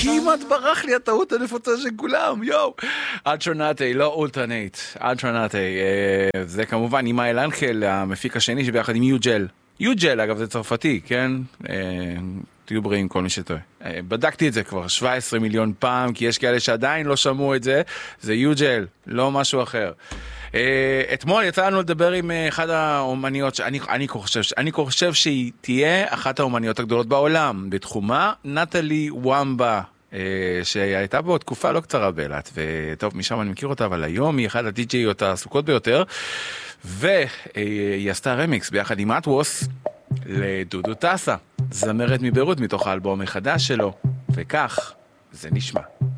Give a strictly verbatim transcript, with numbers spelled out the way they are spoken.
כמעט ברח לי הטעות הנפוצה של כולם, יואו. אלטרנטי, לא אולטרנט, אלטרנטי, זה כמובן עם איל אנחל, המפיק השני שביחד עם יוג'ל. יוג'ל, אגב, זה צרפתי, כן? תהיו בריאים כל מי שטועה. בדקתי את זה כבר שבע עשרה מיליון פעם, כי יש כאלה שעדיין לא שמעו את זה, זה יוג'ל, לא משהו אחר. אתמול יצא לנו לדבר עם אחד האומניות שאני אני חושב, אני חושב שהיא תהיה אחת האומניות הגדולות בעולם בתחומה, נטלי וומבה, שהייתה בו תקופה לא קצרה באילת, וטוב, משם אני מכיר אותה, אבל היום היא אחת הדי-ג'יות העסוקות ביותר, והיא עשתה רמיקס ביחד עם אטווס לדודו טסה, זמרת מביירות מתוך האלבום החדש שלו, וכך זה נשמע.